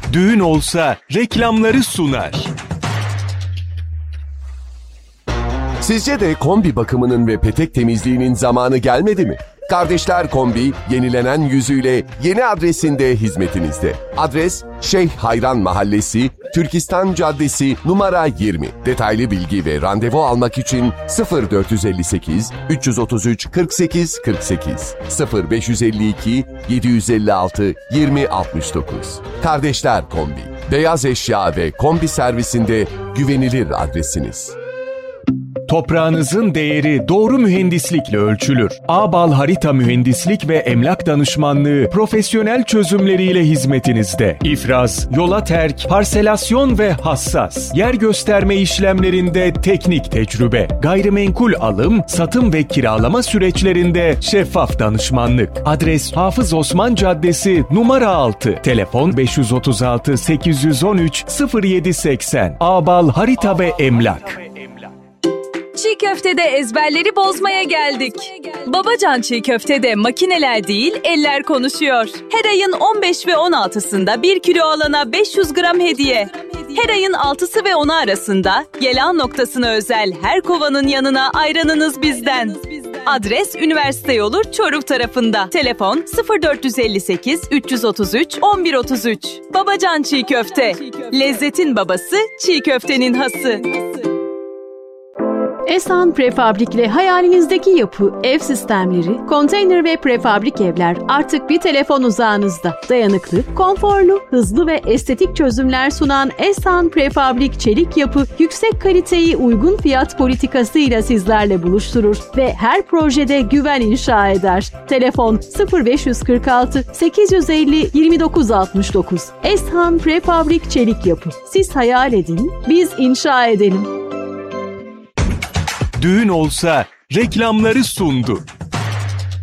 Düğün olsa reklamları sunar. Sizce de kombi bakımının ve petek temizliğinin zamanı gelmedi mi? Kardeşler Kombi, yenilenen yüzüyle yeni adresinde hizmetinizde. Adres, Şeyh Hayran Mahallesi, Türkistan Caddesi, numara 20. Detaylı bilgi ve randevu almak için 0458 333 48 48 0552 756 20 69. Kardeşler Kombi, beyaz eşya ve kombi servisinde güvenilir adresiniz. Toprağınızın değeri doğru mühendislikle ölçülür. Ağbal Harita Mühendislik ve Emlak Danışmanlığı profesyonel çözümleriyle hizmetinizde. İfraz, yola terk, parselasyon ve hassas. Yer gösterme işlemlerinde teknik tecrübe. Gayrimenkul alım, satım ve kiralama süreçlerinde şeffaf danışmanlık. Adres Hafız Osman Caddesi, numara 6. Telefon 536 813 0780. Ağbal Harita ve Emlak. Çiğ köftede ezberleri bozmaya geldik. Babacan Çiğ Köfte'de makineler değil, eller konuşuyor. Her ayın 15 ve 16'sında 1 kilo alana 500 gram hediye. Her ayın 6'sı ve 10'u arasında Yelan noktasına özel her kovanın yanına ayranınız bizden. Adres Üniversite Yolu Çoruh tarafında. Telefon 0458 333 1133. Babacan Çiğ Köfte. Lezzetin babası, çiğ köftenin hası. Esan Prefabrik'le hayalinizdeki yapı, ev sistemleri, konteyner ve prefabrik evler artık bir telefon uzağınızda. Dayanıklı, konforlu, hızlı ve estetik çözümler sunan Esan Prefabrik Çelik Yapı, yüksek kaliteyi uygun fiyat politikasıyla sizlerle buluşturur ve her projede güven inşa eder. Telefon 0546 850 2969. Esan Prefabrik Çelik Yapı. Siz hayal edin, biz inşa edelim. Düğün olsa reklamları sundu.